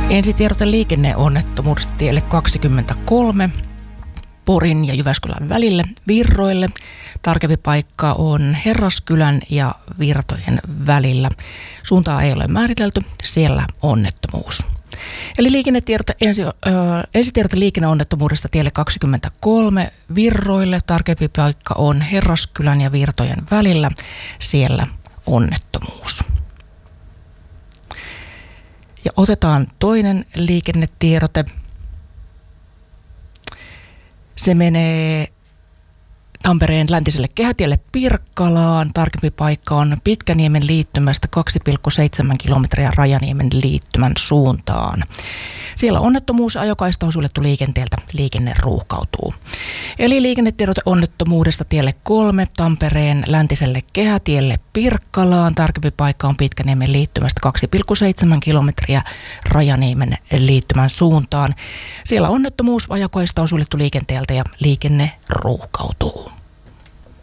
Ensitiedote liikenneonnettomuudesta tielle 23 Porin ja Jyväskylän välille virroille. Tarkempi paikka on Herraskylän ja Virtojen välillä. Suuntaa ei ole määritelty, siellä onnettomuus. Eli ensitiedote liikenneonnettomuudesta tielle 23 virroille. Tarkempi paikka on Herraskylän ja Virtojen välillä, siellä onnettomuus. Ja otetaan toinen liikennetiedote. Se menee Tampereen läntiselle kehätielle Pirkkalaan. Tarkempi paikka on Pitkäniemen liittymästä 2,7 kilometriä Rajaniemen liittymän suuntaan. Siellä onnettomuus, ajokaista on suljettu liikenteeltä, liikenne ruuhkautuu. Eli liikennetiedote onnettomuudesta tielle 3 Tampereen läntiselle kehätielle Pirkkalaan. Tarkempi paikka on Pitkäniemen liittymästä 2,7 kilometriä Rajaniemen liittymän suuntaan. Siellä onnettomuus, ajokaista on suljettu liikenteeltä ja liikenne ruuhkautuu.